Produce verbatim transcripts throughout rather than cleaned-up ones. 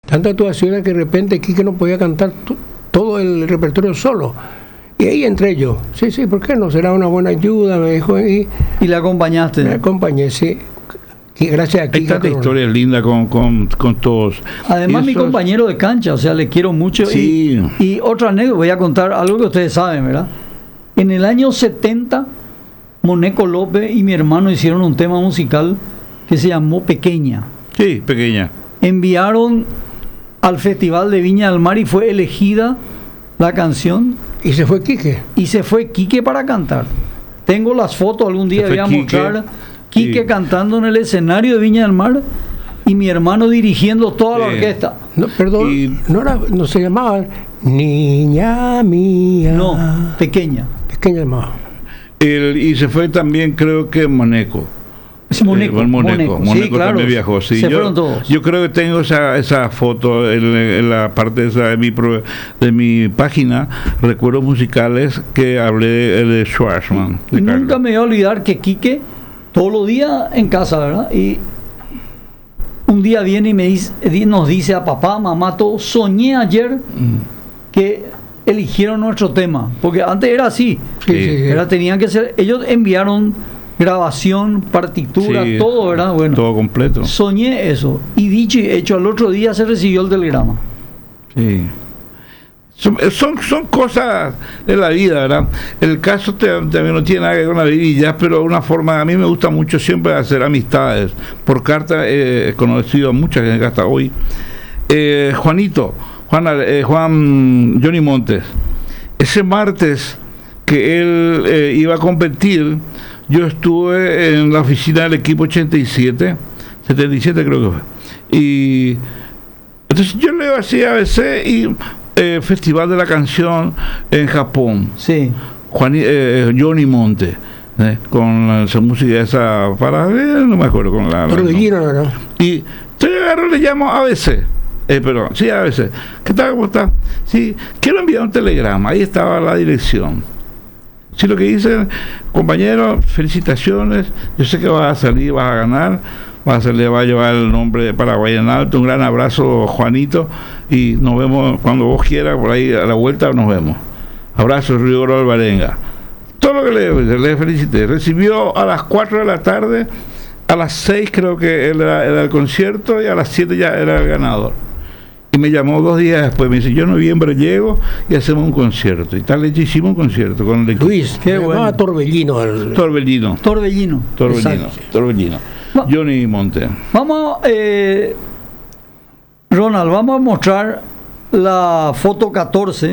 tantas actuaciones que de repente Quique no podía cantar t- todo el repertorio solo. Y ahí entré yo. Sí, sí, ¿por qué no? Será una buena ayuda, me dijo. Y, y le acompañaste. Me acompañé, sí. Y gracias a Hay Quique. tantas historias lindas con, con, con todos. Además, y mi eso... compañero de cancha, o sea, le quiero mucho. Sí. Y, y otra anécdota, voy a contar algo que ustedes saben, ¿verdad? En el año setenta, Moneco López y mi hermano hicieron un tema musical que se llamó Pequeña. Sí, Pequeña. Enviaron al Festival de Viña del Mar y fue elegida la canción. Y se fue Quique. Y se fue Quique para cantar. Tengo las fotos, algún día voy a Quique. mostrar Quique Sí. cantando en el escenario de Viña del Mar y mi hermano dirigiendo toda la Sí. orquesta. No, perdón, Y- no, era, no se llamaba Niña Mía. No, Pequeña. Pequeña llamaba. El, y se fue también, creo que Moneco. Es Moneco. Eh, Moneco, Moneco. Moneco Sí, claro. también viajó. Sí, Se yo, fueron todos. yo creo que tengo esa, esa foto en, en la parte esa de mi pro- de mi página, recuerdos musicales, que hablé de Schwarzman. Y nunca me voy a olvidar que Quique, todos los días en casa, ¿verdad? Y un día viene y me dice, nos dice a papá, mamá, todo, soñé ayer que eligieron nuestro tema. Porque antes era así. Sí, sí, sí. ¿Verdad? Tenían que ser, ellos enviaron grabación, partitura, Sí, todo, ¿verdad? Bueno, todo completo. soñé eso. Y dicho y hecho, al otro día se recibió el telegrama. Sí. Son, son, son cosas de la vida, ¿verdad? El caso te- también no tiene nada que ver con la vida, pero una forma, a mí me gusta mucho siempre hacer amistades. Por carta eh, he conocido a mucha gente hasta hoy. Eh, Juanito, Juan, eh, Juan Johnny Montes, ese martes que él eh, iba a competir, yo estuve en la oficina del equipo ochenta y siete, setenta y siete creo que fue. Y entonces yo leo así a veces y eh, Festival de la Canción en Japón, Sí. Juan, eh, Johnny Monte, eh, con la- esa música esa para eh, no me acuerdo con la, la Torbellino, ¿no? y yo agarro, le llamo a veces, eh, perdón, sí, a veces, ¿qué tal? ¿Cómo está? Sí, quiero enviar un telegrama, ahí estaba la dirección. Sí, lo que dice, compañero, felicitaciones, yo sé que vas a salir, vas a ganar, vas a salir, va a llevar el nombre de Paraguay en alto, un gran abrazo, Juanito, y nos vemos cuando vos quieras, por ahí a la vuelta nos vemos. Abrazo, Río Oro Alvarenga. Todo lo que le, le felicité. Recibió a las cuatro de la tarde, a las seis creo que era, era el concierto y a las siete ya era el ganador. Y me llamó dos días después, me dice, yo en noviembre llego y hacemos un concierto. Y tal hecho hicimos un concierto con el equipo. Luis, Qué se llamaba bueno. Torbellino. el- Torbellino. Torbellino. Torbellino. Exacto. Torbellino. No. Johnny Monte. Vamos, eh, Ronald, vamos a mostrar la foto catorce.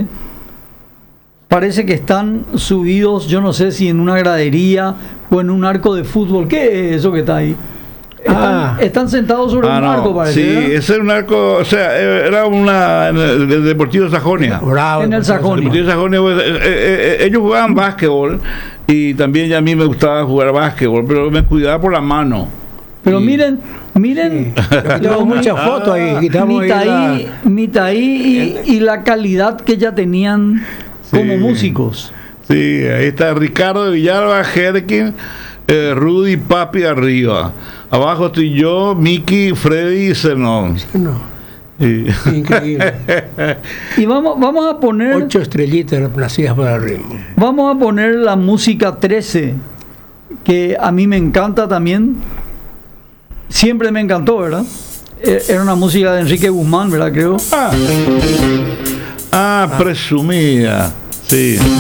Parece que están subidos, yo no sé si en una gradería o en un arco de fútbol. ¿Qué es eso que está ahí? Están, Ah. están sentados sobre Ah, un arco, no. parece. Sí, ¿verdad? ese era un arco, o sea, eh, era una en el, el Deportivo Sajonia. Bravo, En el Sajonia. El Deportivo Sajonia, pues, eh, eh, eh, ellos jugaban básquetbol y también ya a mí me gustaba jugar básquetbol, pero me cuidaba por la mano. Pero Y- miren, miren, Tenemos muchas fotos ahí. Quitamos ahí Mitaí, la- Mitaí y, y la calidad que ya tenían como Sí. músicos. Sí, ahí está Ricardo de Villalba, Jerkin, eh, Rudy Papi arriba. Abajo estoy yo, Miki, Freddy y Zenón. No, Sí. increíble. Y vamos, vamos a poner, Ocho estrellitas nacidas para el ritmo. vamos a poner la música trece, que a mí me encanta también. Siempre me encantó, ¿verdad? Eh, Era una música de Enrique Guzmán, ¿verdad? Creo. Ah, ah, presumida. Sí.